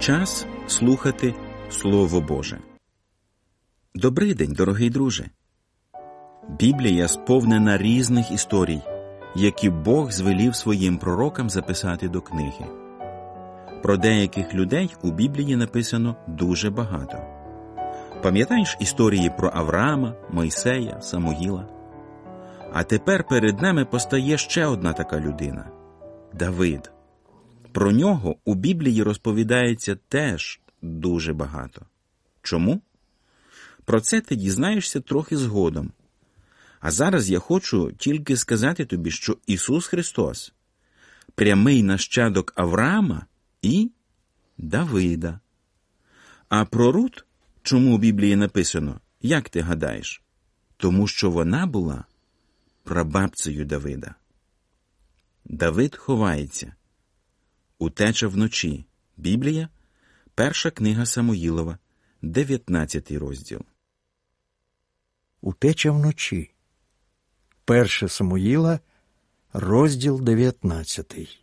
Час слухати Слово Боже. Добрий день, дорогий друже! Біблія сповнена різних історій, які Бог звелів своїм пророкам записати до книги. Про деяких людей у Біблії написано дуже багато. Пам'ятаєш історії про Авраама, Мойсея, Самуїла? А тепер перед нами постає ще одна така людина – Давид. Про нього у Біблії розповідається теж дуже багато. Чому? Про це ти дізнаєшся трохи згодом. А зараз я хочу тільки сказати тобі, що Ісус Христос – прямий нащадок Авраама і Давида. А про Рут, чому у Біблії написано, як ти гадаєш? Тому що вона була прабабцею Давида. Давид ховається. Утеча вночі. Біблія, 1 книга Самуїлова, 19 розділ. Утеча вночі. 1 Самуїла, розділ 19.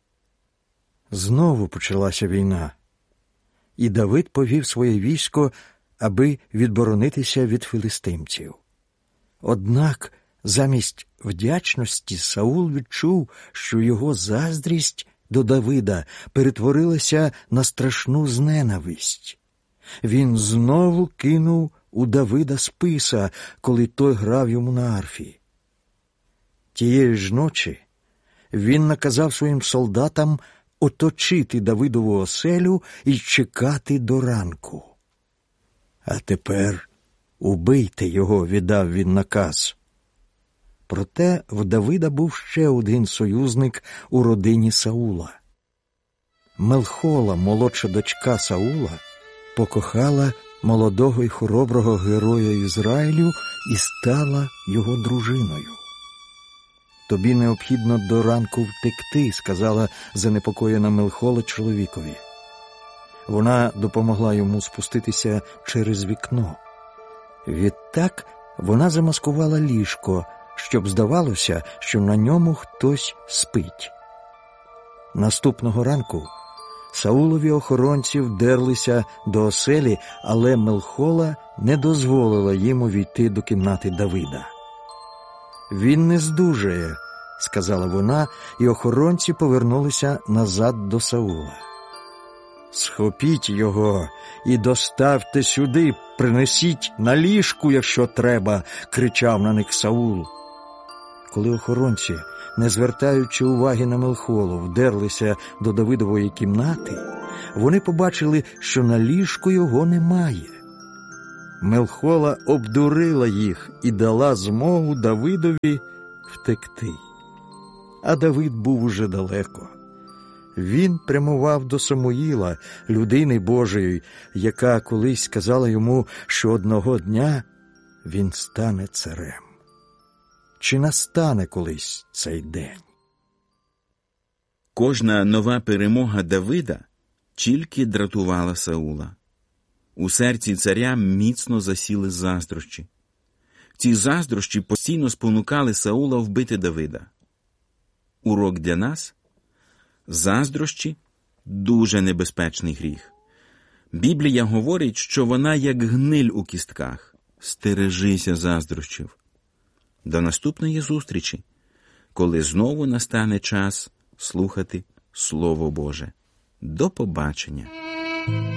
Знову почалася війна. І Давид повів своє військо, аби відборонитися від філістимців. Однак, замість вдячності Саул відчув, що його заздрість до Давида перетворилася на страшну зненависть. Він знову кинув у Давида списа, коли той грав йому на арфі. Тієї ж ночі він наказав своїм солдатам оточити Давидову оселю і чекати до ранку. «А тепер убийте його», – віддав він наказ. Проте в Давида був ще один союзник у родині Саула. Мелхола, молодша дочка Саула, покохала молодого й хороброго героя Ізраїлю і стала його дружиною. «Тобі необхідно до ранку втекти», – сказала занепокоєна Мелхола чоловікові. Вона допомогла йому спуститися через вікно. Відтак вона замаскувала ліжко, щоб здавалося, що на ньому хтось спить. Наступного ранку Саулові охоронці вдерлися до оселі, але Мелхола не дозволила їм увійти до кімнати Давида. «Він не здужає», – сказала вона, і охоронці повернулися назад до Саула. «Схопіть його і доставте сюди, принесіть на ліжку, якщо треба», – кричав на них Саул. Коли охоронці, не звертаючи уваги на Мелхолу, вдерлися до Давидової кімнати, вони побачили, що на ліжку його немає. Мелхола обдурила їх і дала змогу Давидові втекти. А Давид був уже далеко. Він прямував до Самуїла, людини Божої, яка колись сказала йому, що одного дня він стане царем. Чи настане колись цей день? Кожна нова перемога Давида тільки дратувала Саула. У серці царя міцно засіли заздрощі. Ці заздрощі постійно спонукали Саула вбити Давида. Урок для нас – заздрощі – дуже небезпечний гріх. Біблія говорить, що вона як гниль у кістках. Стережися заздрощів. До наступної зустрічі, коли знову настане час слухати Слово Боже. До побачення!